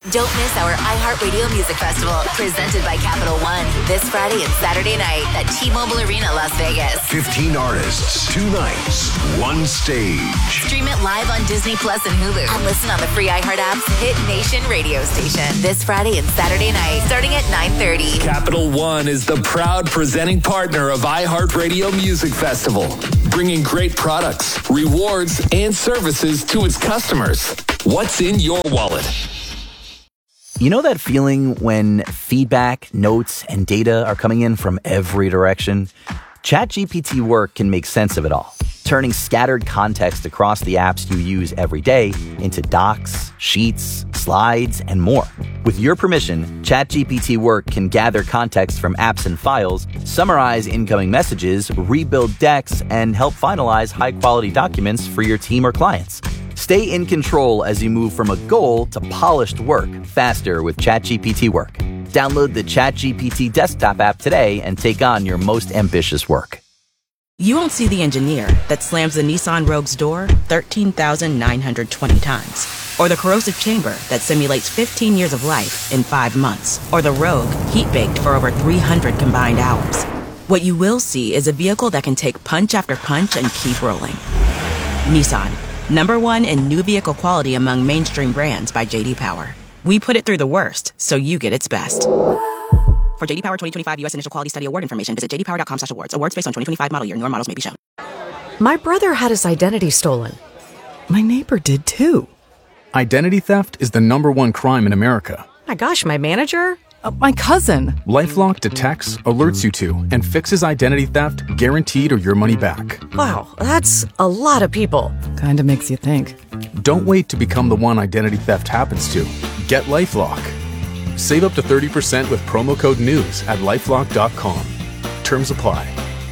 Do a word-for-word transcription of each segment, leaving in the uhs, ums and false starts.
Don't miss our iHeartRadio Music Festival, presented by Capital One, this Friday and Saturday night at T-Mobile Arena, Las Vegas. fifteen artists, two nights, one stage. Stream it live on Disney Plus and Hulu, and listen on the free iHeart app's Hit Nation radio station this Friday and Saturday night, starting at nine thirty. Capital One is the proud presenting partner of iHeartRadio Music Festival, bringing great products, rewards, and services to its customers. What's in your wallet? You know that feeling when feedback, notes, and data are coming in from every direction? ChatGPT Work can make sense of it all, turning scattered context across the apps you use every day into docs, sheets, slides, and more. With your permission, ChatGPT Work can gather context from apps and files, summarize incoming messages, rebuild decks, and help finalize high-quality documents for your team or clients. Stay in control as you move from a goal to polished work faster with ChatGPT Work. Download the ChatGPT desktop app today and take on your most ambitious work. You won't see the engineer that slams the Nissan Rogue's door thirteen thousand nine hundred twenty times. Or the corrosive chamber that simulates fifteen years of life in five months. Or the Rogue heat-baked for over three hundred combined hours. What you will see is a vehicle that can take punch after punch and keep rolling. Nissan. Number one in new vehicle quality among mainstream brands by J D Power. We put it through the worst, so you get its best. For J D Power twenty twenty-five U S Initial Quality Study Award information, visit j d power dot com slash awards. Awards based on twenty twenty-five model year. Newer models may be shown. My brother had his identity stolen. My neighbor did too. Identity theft is the number one crime in America. My gosh, my manager? Uh, my cousin. LifeLock detects, alerts you to, and fixes identity theft guaranteed or your money back. Wow, that's a lot of people. Kinda makes you think. Don't wait to become the one identity theft happens to. Get LifeLock. Save up to thirty percent with promo code NEWS at lifelock dot com. Terms apply.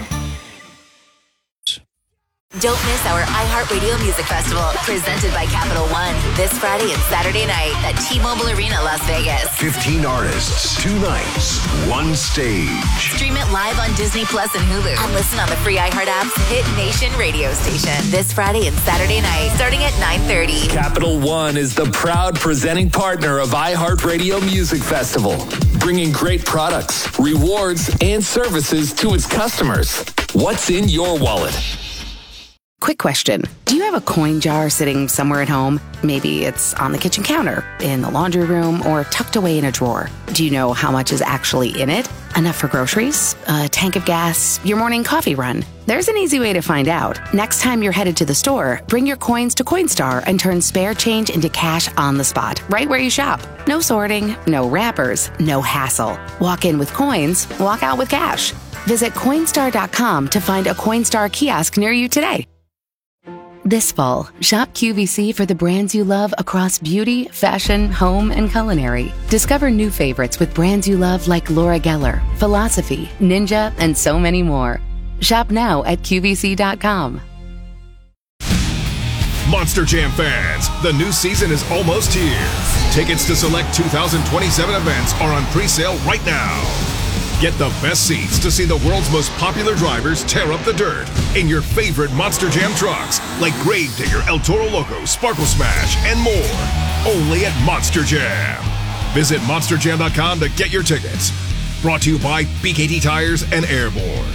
Don't miss our iHeartRadio Music Festival, presented by Capital One, this Friday and Saturday night at T-Mobile Arena, Las Vegas. fifteen artists, two nights, one stage. Stream it live on Disney Plus and Hulu, and listen on the free iHeart app's Hit Nation radio station this Friday and Saturday night, starting at nine thirty. Capital One is the proud presenting partner of iHeartRadio Music Festival, bringing great products, rewards, and services to its customers. What's in your wallet? Quick question. Do you have a coin jar sitting somewhere at home? Maybe it's on the kitchen counter, in the laundry room, or tucked away in a drawer. Do you know how much is actually in it? Enough for groceries? A tank of gas? Your morning coffee run? There's an easy way to find out. Next time you're headed to the store, bring your coins to Coinstar and turn spare change into cash on the spot, right where you shop. No sorting, no wrappers, no hassle. Walk in with coins, walk out with cash. Visit Coinstar dot com to find a Coinstar kiosk near you today. This fall, shop Q V C for the brands you love across beauty, fashion, home, and culinary. Discover new favorites with brands you love like Laura Geller, Philosophy, Ninja, and so many more. Shop now at Q V C dot com. Monster Jam fans, the new season is almost here. Tickets to select two thousand twenty-seven events are on pre-sale right now. Get the best seats to see the world's most popular drivers tear up the dirt in your favorite Monster Jam trucks, like Gravedigger, El Toro Loco, Sparkle Smash, and more. Only at Monster Jam. Visit monster jam dot com to get your tickets. Brought to you by B K T Tires and Airborne.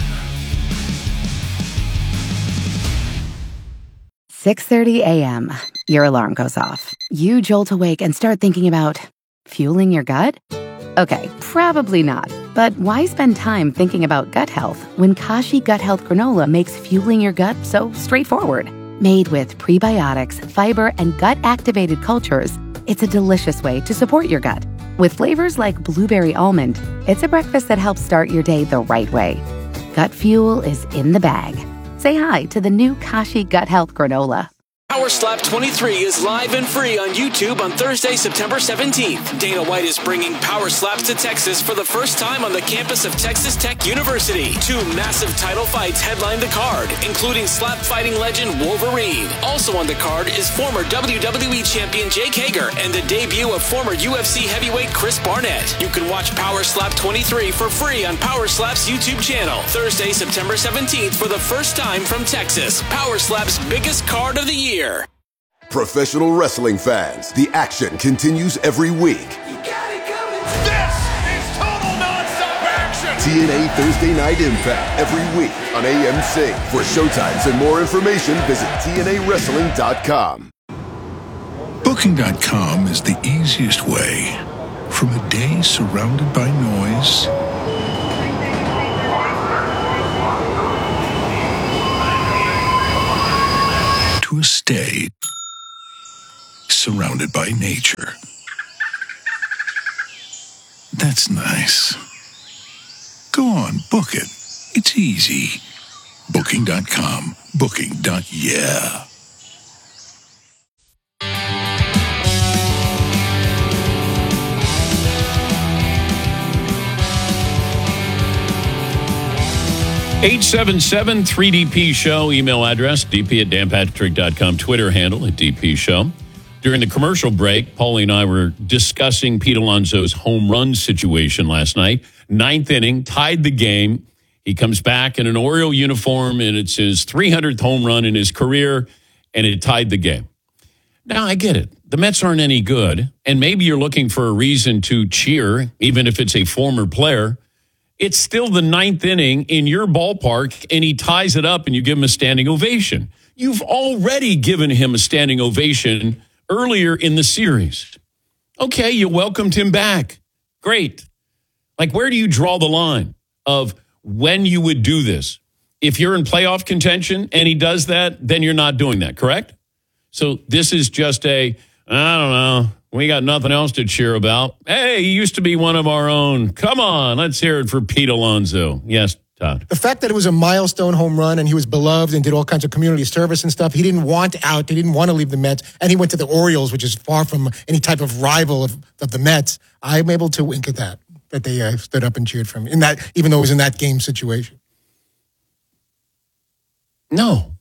six thirty a.m. Your alarm goes off. You jolt awake and start thinking about fueling your gut? Okay, probably not. But why spend time thinking about gut health when Kashi Gut Health Granola makes fueling your gut so straightforward? Made with prebiotics, fiber, and gut-activated cultures, it's a delicious way to support your gut. With flavors like blueberry almond, it's a breakfast that helps start your day the right way. Gut fuel is in the bag. Say hi to the new Kashi Gut Health Granola. Power Slap twenty-three is live and free on YouTube on Thursday, September seventeenth. Dana White is bringing Power Slaps to Texas for the first time on the campus of Texas Tech University. Two massive title fights headline the card, including slap fighting legend Wolverine. Also on the card is former W W E champion Jake Hager and the debut of former U F C heavyweight Chris Barnett. You can watch Power Slap twenty-three for free on Power Slap's YouTube channel. Thursday, September seventeenth for the first time from Texas. Power Slap's biggest card of the year. Professional wrestling fans, the action continues every week. This is total nonstop action. T N A Thursday Night Impact every week on A M C. For showtimes and more information, visit T N A wrestling dot com. Booking dot com is the easiest way. From a day surrounded by noise to a stay surrounded by nature. That's nice. Go on, book it. It's easy. Booking dot com. Booking. Yeah. eight seven seven three D P show, email address, d p at dan patrick dot com, Twitter handle at D P show. During the commercial break, Paulie and I were discussing Pete Alonso's home run situation last night. Ninth inning, tied the game. He comes back in an Oriole uniform, and it's his three hundredth home run in his career, and it tied the game. Now, I get it. The Mets aren't any good, and maybe you're looking for a reason to cheer, even if it's a former player. It's still the ninth inning in your ballpark, and he ties it up, and you give him a standing ovation. You've already given him a standing ovation earlier in the series. Okay, you welcomed him back. Great. Like, where do you draw the line of when you would do this? If you're in playoff contention and he does that, then you're not doing that, correct? So this is just a, I don't know, we got nothing else to cheer about. Hey, he used to be one of our own. Come on, let's hear it for Pete Alonso. Yes, Todd. The fact that it was a milestone home run and he was beloved and did all kinds of community service and stuff, he didn't want out, he didn't want to leave the Mets, and he went to the Orioles, which is far from any type of rival of, of the Mets. I'm able to wink at that, that they uh, stood up and cheered for him, in that, even though it was in that game situation. No.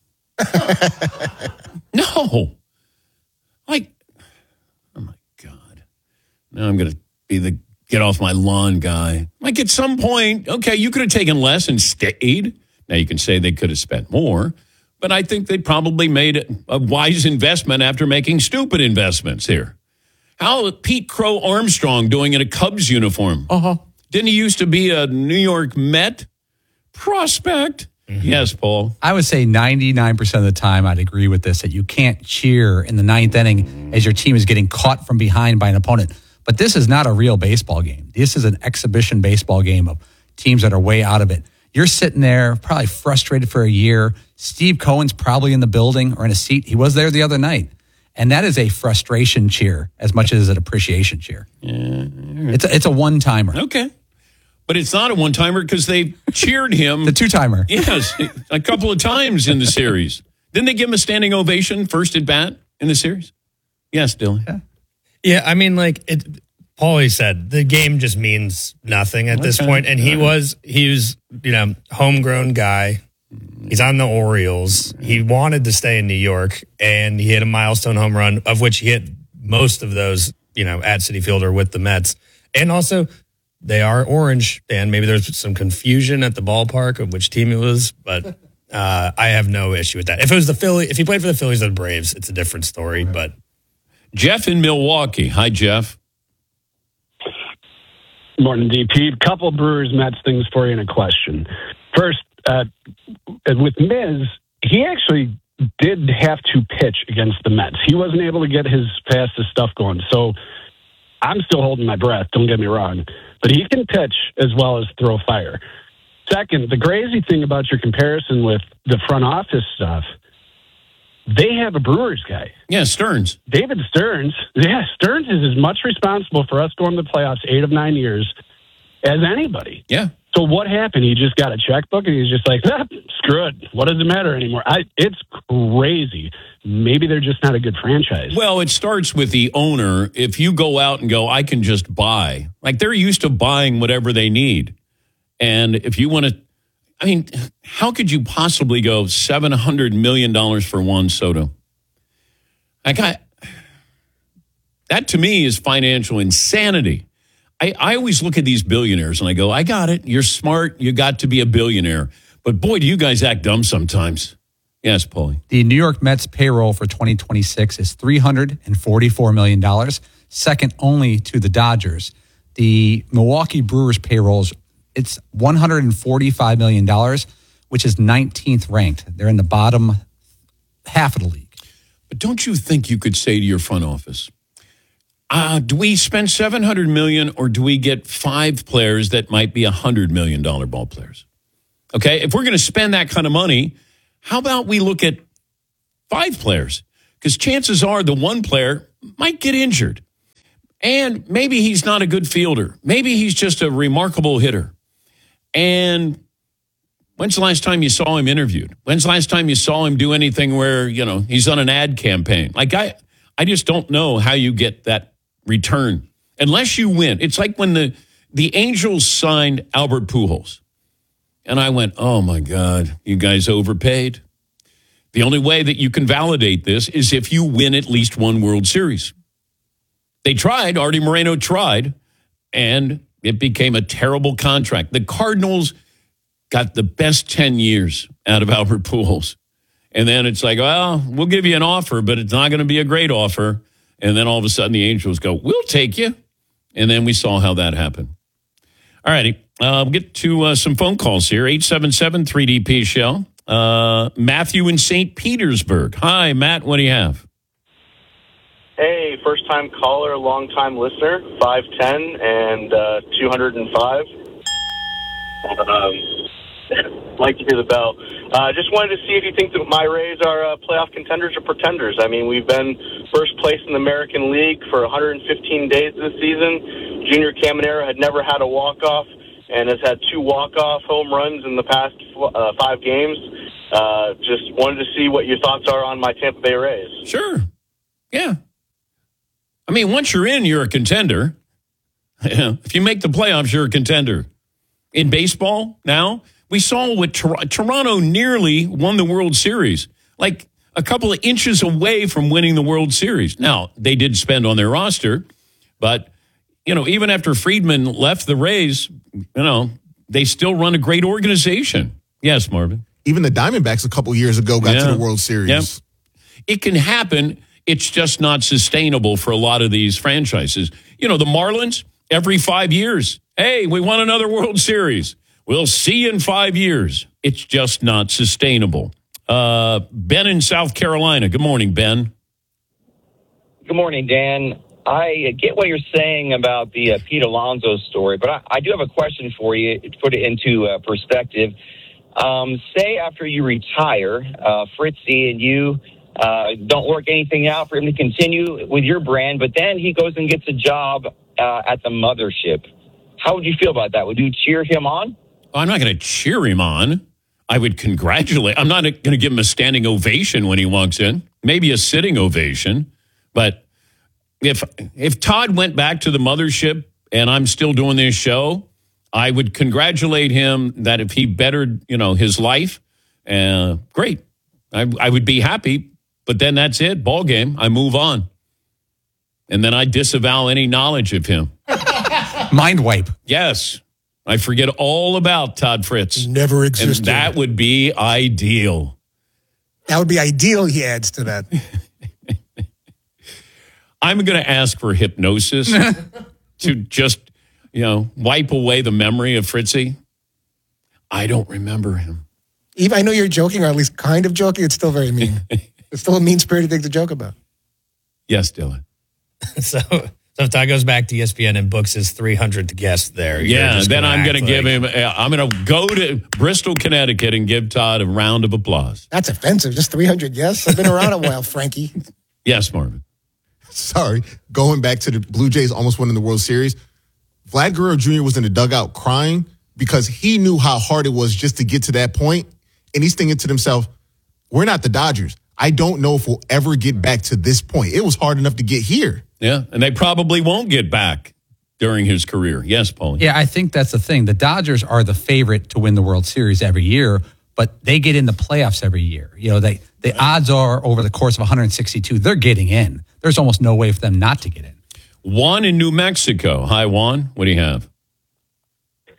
No. Like, oh my God. Now I'm going to be the get off my lawn guy. Like, at some point, okay, you could have taken less and stayed. Now you can say they could have spent more, but I think they probably made a wise investment after making stupid investments here. How Pete Crow Armstrong doing in a Cubs uniform? Uh-huh. Didn't he used to be a New York Met prospect? Mm-hmm. Yes, Paul. I would say ninety-nine percent of the time I'd agree with this, that you can't cheer in the ninth inning as your team is getting caught from behind by an opponent. But this is not a real baseball game. This is an exhibition baseball game of teams that are way out of it. You're sitting there probably frustrated for a year. Steve Cohen's probably in the building or in a seat. He was there the other night. And that is a frustration cheer as much as an appreciation cheer. Yeah. It's a, it's a one-timer. Okay. But it's not a one-timer because they cheered him. The two-timer. Yes, a couple of times in the series. Didn't they give him a standing ovation first at bat in the series? Yes, Dylan. Yeah, yeah I mean, like it, Paulie said, the game just means nothing at okay. this point. And he was, he was, you know, homegrown guy. He's on the Orioles. He wanted to stay in New York, and he hit a milestone home run, of which he hit most of those, you know, at Citi Field or with the Mets. And also, they are orange, and maybe there's some confusion at the ballpark of which team it was, but uh, I have no issue with that. If it was the Philly, if he played for the Phillies or the Braves, it's a different story. But Jeff in Milwaukee. Hi, Jeff. Morning, D P. Couple Brewers Mets things for you and a question. First, uh, with Miz, he actually did have to pitch against the Mets. He wasn't able to get his fastest stuff going. So I'm still holding my breath, don't get me wrong. But he can pitch as well as throw fire. Second, the crazy thing about your comparison with the front office stuff, they have a Brewers guy. Yeah, Stearns. David Stearns. Yeah, Stearns is as much responsible for us going to the playoffs eight of nine years as anybody. Yeah. So what happened? He just got a checkbook and he's just like, ah, screw it. What does it matter anymore? I, it's crazy. Maybe they're just not a good franchise. Well, it starts with the owner. If you go out and go, I can just buy. Like, they're used to buying whatever they need. And if you want to, I mean, how could you possibly go seven hundred million dollars for Juan Soto? Like, I, that to me is financial insanity. I, I always look at these billionaires and I go, I got it. You're smart. You got to be a billionaire. But boy, do you guys act dumb sometimes. Yes, Paulie. The New York Mets payroll for twenty twenty-six is three hundred forty-four million dollars, second only to the Dodgers. The Milwaukee Brewers payroll is it's one hundred forty-five million dollars, which is nineteenth ranked. They're in the bottom half of the league. But don't you think you could say to your front office, uh, do we spend seven hundred million dollars or do we get five players that might be one hundred million dollars ball players? Okay, if we're going to spend that kind of money, how about we look at five players? Because chances are the one player might get injured. And maybe he's not a good fielder. Maybe he's just a remarkable hitter. And when's the last time you saw him interviewed? When's the last time you saw him do anything where, you know, he's on an ad campaign? Like, I, I just don't know how you get that return unless you win. It's like when the, the Angels signed Albert Pujols. And I went, oh, my God, you guys overpaid. The only way that you can validate this is if you win at least one World Series. They tried. Artie Moreno tried, and it became a terrible contract. The Cardinals got the best ten years out of Albert Pujols. And then it's like, well, we'll give you an offer, but it's not going to be a great offer. And then all of a sudden the Angels go, we'll take you. And then we saw how that happened. All righty. Uh, we'll get to uh, some phone calls here. eight seven seven three D P show. Uh, Matthew in Saint Petersburg. Hi, Matt. What do you have? Hey, first-time caller, long-time listener, five ten and uh, two hundred five. Um, like to hear the bell. Uh, just wanted to see if you think that my Rays are uh, playoff contenders or pretenders. I mean, we've been first place in the American League for one hundred fifteen days this season. Junior Caminero had never had a walk-off and has had two walk-off home runs in the past uh, five games. Uh, just wanted to see what your thoughts are on my Tampa Bay Rays. Sure. Yeah. I mean, once you're in, you're a contender. If you make the playoffs, you're a contender. In baseball now, we saw what Tor- Toronto nearly won the World Series, like a couple of inches away from winning the World Series. Now, they did spend on their roster, but, you know, even after Friedman left the Rays, you know, they still run a great organization. Yes, Marvin. Even the Diamondbacks a couple years ago got yeah. to the World Series. Yep. It can happen. It's just not sustainable for a lot of these franchises. You know, the Marlins, every five years, hey, we won another World Series. We'll see you in five years. It's just not sustainable. Uh, Ben in South Carolina. Good morning, Ben. Good morning, Dan. I get what you're saying about the uh, Pete Alonso story, but I, I do have a question for you to put it into uh, perspective. Um, say after you retire, uh, Fritzy and you uh, don't work anything out for him to continue with your brand, but then he goes and gets a job uh, at the mothership. How would you feel about that? Would you cheer him on? I'm not going to cheer him on. I would congratulate. I'm not going to give him a standing ovation when he walks in. Maybe a sitting ovation. But if if Todd went back to the mothership and I'm still doing this show, I would congratulate him that if he bettered, you know, his life, uh, great. I, I would be happy. But then that's it. Ball game. I move on. And then I disavow any knowledge of him. Mind wipe. Yes. I forget all about Todd Fritz. Never existed. And that would be ideal. That would be ideal, he adds to that. I'm going to ask for hypnosis to just, you know, wipe away the memory of Fritzy. I don't remember him. Even I know you're joking, or at least kind of joking. It's still very mean. It's still a mean-spirited thing to joke about. Yes, Dylan. so... So if Todd goes back to E S P N and books his three hundredth guest there, yeah, then I'm going to like... give him, I'm going to go to Bristol, Connecticut and give Todd a round of applause. That's offensive. Just three hundred yes? I've been around a while, Frankie. Yes, Marvin. Sorry. Going back to the Blue Jays almost winning the World Series, Vlad Guerrero Junior was in the dugout crying because he knew how hard it was just to get to that point. And he's thinking to himself, we're not the Dodgers. I don't know if we'll ever get back to this point. It was hard enough to get here. Yeah, and they probably won't get back during his career. Yes, Paulie. Yeah, I think that's the thing. The Dodgers are the favorite to win the World Series every year, but they get in the playoffs every year. You know, they the odds are over the course of one hundred sixty-two, they're getting in. There's almost no way for them not to get in. Juan in New Mexico. Hi, Juan. What do you have?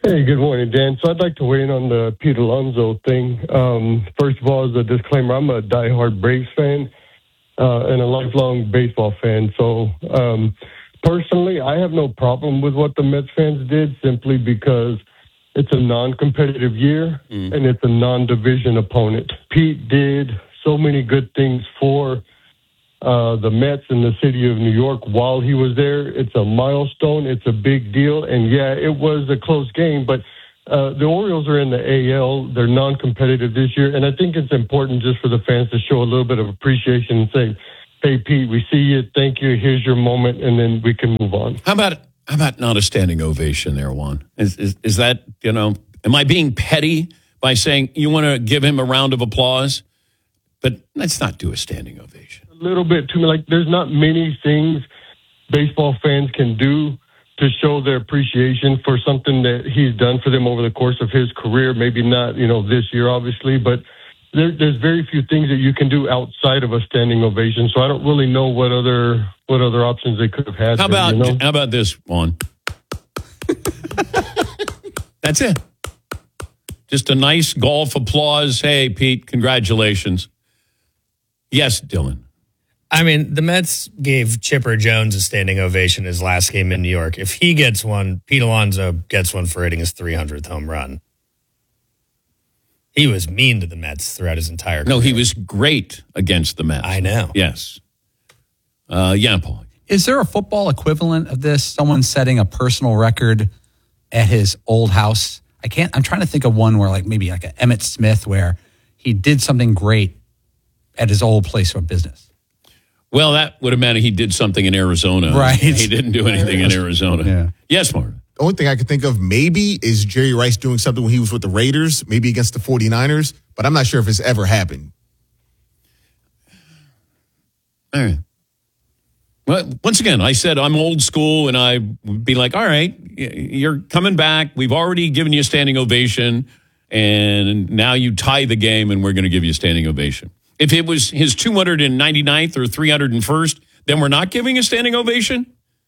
Hey, good morning, Dan. So I'd like to weigh in on the Pete Alonso thing. Um, first of all, as a disclaimer, I'm a diehard Braves fan uh, and a lifelong baseball fan. So um, personally, I have no problem with what the Mets fans did simply because it's a non-competitive year mm. and it's a non-division opponent. Pete did so many good things for Uh, the Mets in the city of New York while he was there. It's a milestone. It's a big deal. And yeah, it was a close game, but uh, the Orioles are in the A L. They're non-competitive this year. And I think it's important just for the fans to show a little bit of appreciation and say, hey, Pete, we see you. Thank you. Here's your moment. And then we can move on. How about, how about not a standing ovation there, Juan? Is, is, is that, you know, am I being petty by saying you want to give him a round of applause? But let's not do a standing ovation. Little bit too like there's not many things baseball fans can do to show their appreciation for something that he's done for them over the course of his career. Maybe not, you know, this year, obviously, but there, there's very few things that you can do outside of a standing ovation. So I don't really know what other what other options they could have had. How there, about you know? how about this, Juan? That's it. Just a nice golf applause. Hey, Pete, congratulations. Yes, Dylan. I mean, the Mets gave Chipper Jones a standing ovation his last game in New York. If he gets one, Pete Alonso gets one for hitting his three hundredth home run. He was mean to the Mets throughout his entire career. No, he was great against the Mets. I know. Yes. Uh, yeah, Paul. Is there a football equivalent of this? Someone setting a personal record at his old house? I can't, I'm trying to think of one where like maybe like a Emmitt Smith where he did something great at his old place of business. Well, that would have meant he did something in Arizona. Right. He didn't do anything in Arizona. Yeah. Yes, Marvin. The only thing I could think of maybe is Jerry Rice doing something when he was with the Raiders, maybe against the 49ers, but I'm not sure if it's ever happened. All right. Well, once again, I said I'm old school, and I would be like, all right, you're coming back. We've already given you a standing ovation, and now you tie the game, and we're going to give you a standing ovation. If it was his two hundred ninety-ninth or three hundred first, then we're not giving a standing ovation?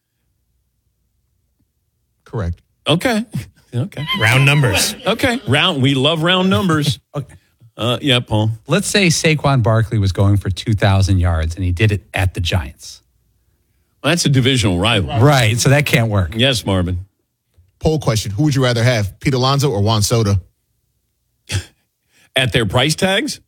Correct. Okay. Okay. Round numbers. Okay. Round. We love round numbers. Okay. Uh, yeah, Paul. Let's say Saquon Barkley was going for two thousand yards and he did it at the Giants. Well, that's a divisional rival. Right. So that can't work. Yes, Marvin. Poll question. Who would you rather have, Pete Alonso or Juan Soto? At their price tags?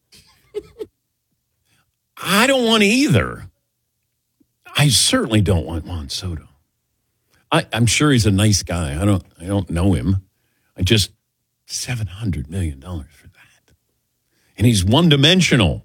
I don't want either. I certainly don't want Juan Soto. I, I'm sure he's a nice guy. I don't I don't know him. I just seven hundred million dollars for that. And he's one-dimensional.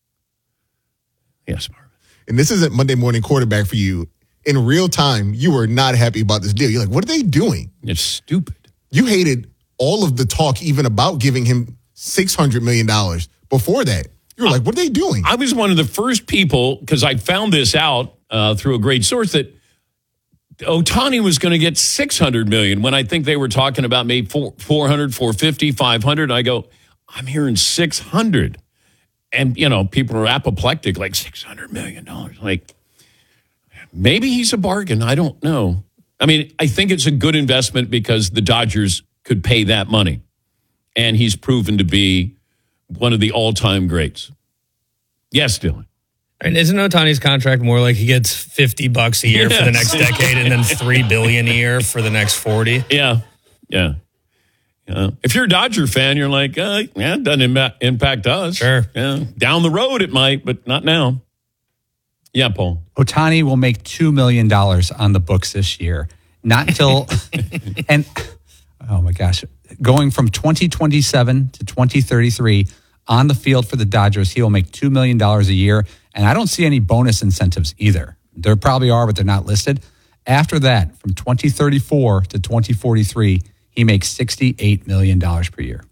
Yes, Marvin. And this isn't Monday morning quarterback for you. In real time, you were not happy about this deal. You're like, what are they doing? It's stupid. You hated all of the talk even about giving him six hundred million dollars before that. You were like, what are they doing? I was one of the first people, because I found this out uh, through a great source, that Ohtani was going to get six hundred million dollars when I think they were talking about maybe four hundred, four fifty, five hundred. I go, I'm hearing six hundred. And, you know, people are apoplectic, like six hundred million dollars. Like, maybe he's a bargain. I don't know. I mean, I think it's a good investment because the Dodgers could pay that money. And he's proven to be one of the all-time greats. Yes, Dylan. And isn't Ohtani's contract more like he gets fifty bucks a year yes. for the next decade and then three billion dollars a year for the next forty? Yeah, yeah. Yeah. If you're a Dodger fan, you're like, uh, yeah, it doesn't Im- impact us. Sure. Yeah. Down the road it might, but not now. Yeah, Paul. Ohtani will make two million dollars on the books this year. Not until, and oh my gosh, going from twenty twenty-seven to twenty thirty-three on the field for the Dodgers, he will make two million dollars a year. And I don't see any bonus incentives either. There probably are, but they're not listed. After that, from twenty thirty-four to twenty forty-three, he makes sixty-eight million dollars per year.